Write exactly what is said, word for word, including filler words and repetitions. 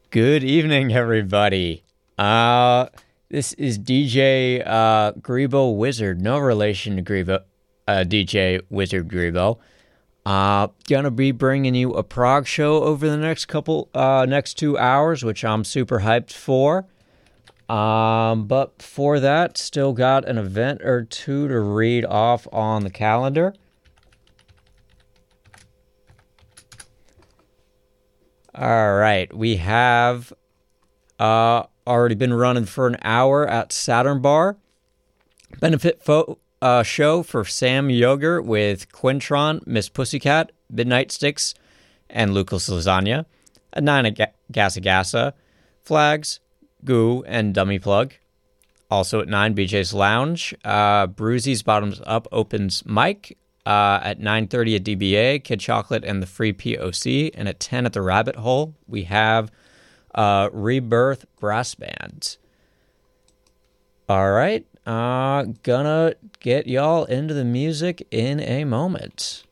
Good evening, everybody. Uh, this is D J uh, Grebo Wizard. No relation to Grebo, uh, D J Wizard Grebo. Uh, gonna be bringing you a prog show over the next couple, uh, next two hours, which I'm super hyped for. Um, but before that, still got an event or two to read off on the calendar. All right, we have uh, already been running for an hour at Saturn Bar. Benefit fo- uh, show for Sam Yoger with Quintron, Miss Pussycat, Midnight Sticks, and Lucas Lasagna. At nine at Ga- Gassa Gassa, Flags, Goo, and Dummy Plug. Also at nine, B J's Lounge. Uh, Bruzy's Bottoms Up opens mic. Uh, at nine thirty at D B A, Kid Chocolate and the Free P O C. And at ten at the Rabbit Hole, we have uh, Rebirth Brass Band. All right. Uh, gonna get y'all into the music in a moment.